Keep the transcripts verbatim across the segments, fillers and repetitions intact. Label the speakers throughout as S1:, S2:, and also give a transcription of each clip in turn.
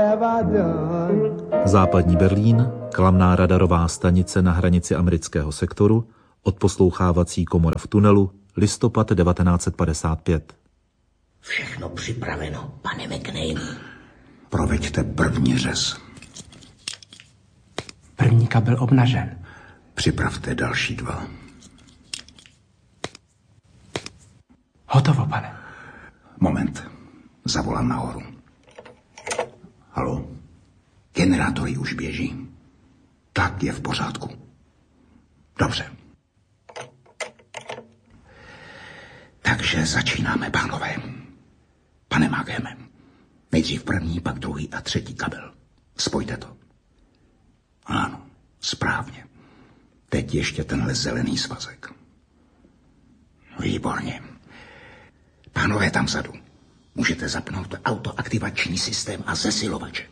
S1: Západní Berlín, klamná radarová stanice na hranici amerického sektoru, odposlouchávací komora v tunelu, listopad devatenáct set padesát pět.
S2: Všechno připraveno, pane McNamee.
S3: Proveďte první řez.
S4: První kabel obnažen.
S3: Připravte další dva.
S4: Hotovo, pane.
S3: Moment. Zavolám nahoru. Haló? Generátory už běží. Tak je v pořádku. Dobře. Takže začínáme, pánové. Pane Mageme, nejdřív první, pak druhý a třetí kabel. Spojte to. Ano, správně. Teď ještě tenhle zelený svazek. Výborně. Pánové tam vzadu, můžete zapnout autoaktivační systém a zesilovače.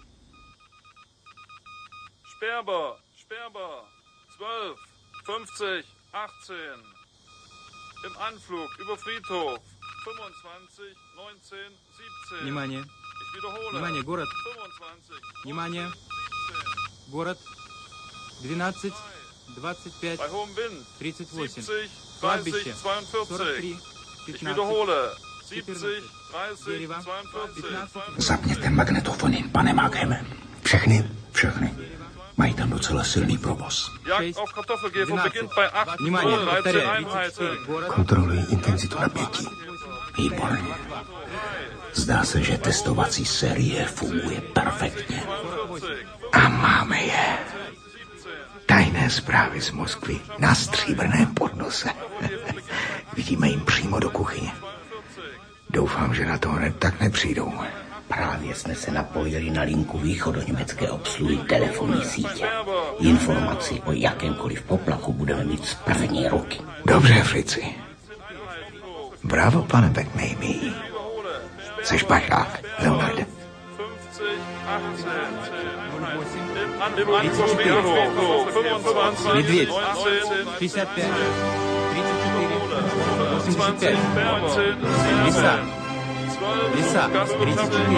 S5: Sperber, Sperber, zwölf, fünfzig, achtzehn. Im Anflug über Friedhof, fünfundzwanzig, neunzehn, siebzehn.
S6: Внимание.
S5: Ich wiederhole.
S6: Внимание, город.
S5: fünfundzwanzig,
S6: Внимание.
S5: siebzehn.
S6: Город. двенадцать, двадцать пять,
S5: Bei hohem Wind.
S6: тридцать восемь.
S5: siebzig,
S6: Кладбище.
S5: dreißig, zweiundvierzig.
S6: сорок три,
S5: Ich
S6: пятнадцать,
S5: wiederhole. siebzig,
S6: четырнадцать.
S5: dreißig,
S6: Дерево.
S5: zweiundvierzig,
S6: пятнадцать.
S3: Zapněte magnetofony, pane Mageme. Všechny? Všechny. Mají tam docela silný provoz.
S5: Jagd auf Kartoffelkäfer beginnt bei acht
S6: Внимание,
S5: Uhr, dreizehn
S6: повторяю,
S5: Einheiten.
S6: тридцать четыре. Город.
S3: Kontrolují intenzitu napětí. Výborně. Zdá se, že testovací série funguje perfektně. A máme je. Tajné zprávy z Moskvy na stříbrném podnose. Vidíme jim přímo do kuchyně. Doufám, že na to hned tak nepřijdou.
S2: Právě jsme se napojili na linku východoněmecké obsluhy telefonní sítě. Informaci o jakémkoliv poplachu budeme mít z první ruky.
S3: Dobře, Frici. Bravo, pane McNamee. Seš pašák, Leonarde.
S5: fünfzig, achtzehn. Im Anflug Friedhof, fünfundzwanzig,
S6: Медведь.
S5: neunzehn,
S6: шестьдесят пять, тридцать четыре, восемьдесят
S5: zwanzig,
S6: пять.
S5: neunzehn,
S6: Лиса.
S5: zwölf,
S6: Лиса.
S5: Gastwirtschaft
S6: тридцать четыре.